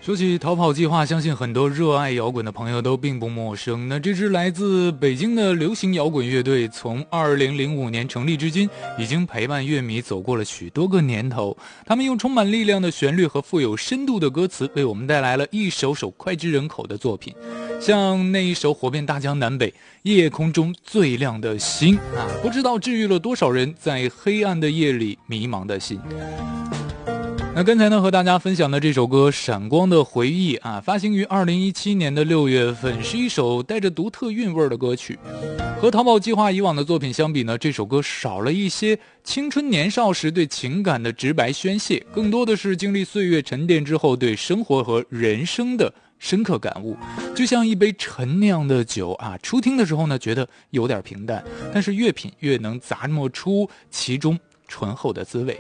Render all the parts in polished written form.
说起逃跑计划，相信很多热爱摇滚的朋友都并不陌生。那这支来自北京的流行摇滚乐队，从2005年成立至今，已经陪伴乐迷走过了许多个年头。他们用充满力量的旋律和富有深度的歌词，为我们带来了一首首脍炙人口的作品，像那一首火遍大江南北、夜空中最亮的星啊，不知道治愈了多少人在黑暗的夜里迷茫的心。那刚才呢和大家分享的这首歌《闪光的回忆》啊，发行于2017年的6月份，是一首带着独特韵味的歌曲。和逃跑计划以往的作品相比呢，这首歌少了一些青春年少时对情感的直白宣泄，更多的是经历岁月沉淀之后对生活和人生的深刻感悟。就像一杯陈酿的酒啊，初听的时候呢觉得有点平淡，但是越品越能咂摸出其中醇厚的滋味。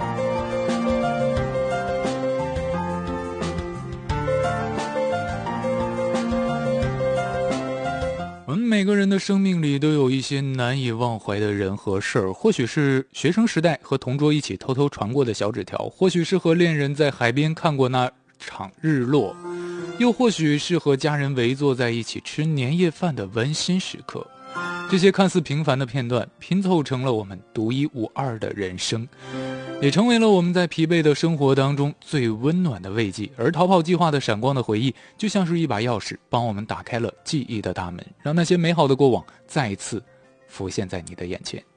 我们每个人的生命里都有一些难以忘怀的人和事儿，或许是学生时代和同桌一起偷偷传过的小纸条，或许是和恋人在海边看过那场日落，又或许是和家人围坐在一起吃年夜饭的温馨时刻。这些看似平凡的片段拼凑成了我们独一无二的人生，也成为了我们在疲惫的生活当中最温暖的慰藉。而逃跑计划的闪光的回忆就像是一把钥匙，帮我们打开了记忆的大门，让那些美好的过往再一次浮现在你的眼前。